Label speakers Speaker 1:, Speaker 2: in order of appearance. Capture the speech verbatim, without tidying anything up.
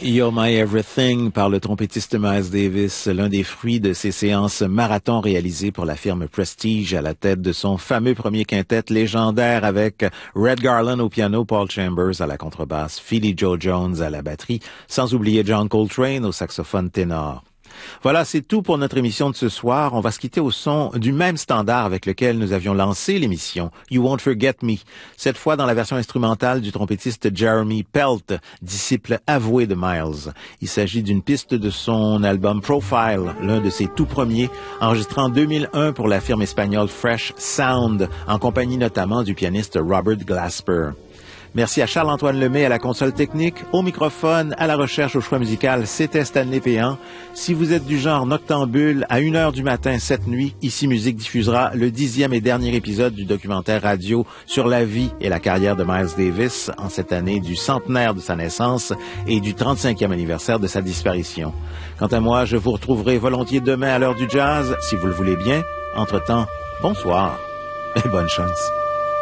Speaker 1: You're My Everything par le trompettiste Miles Davis, l'un des fruits de ses séances marathon réalisées pour la firme Prestige à la tête de son fameux premier quintet légendaire avec Red Garland au piano, Paul Chambers à la contrebasse, Philly Joe Jones à la batterie, sans oublier John Coltrane au saxophone ténor. Voilà, c'est tout pour notre émission de ce soir. On va se quitter au son du même standard avec lequel nous avions lancé l'émission, You Won't Forget Me, cette fois dans la version instrumentale du trompettiste Jeremy Pelt, disciple avoué de Miles. Il s'agit d'une piste de son album Profile, l'un de ses tout premiers, enregistré en deux mille un pour la firme espagnole Fresh Sound, en compagnie notamment du pianiste Robert Glasper. Merci à Charles-Antoine Lemay à la console technique, au microphone, à la recherche, au choix musical, c'était Stanley Péan. Si vous êtes du genre noctambule, à une heure du matin cette nuit, Ici Musique diffusera le dixième et dernier épisode du documentaire radio sur la vie et la carrière de Miles Davis en cette année du centenaire de sa naissance et du trente-cinquième anniversaire de sa disparition. Quant à moi, je vous retrouverai volontiers demain à l'heure du jazz, si vous le voulez bien. Entre-temps, bonsoir et bonne chance.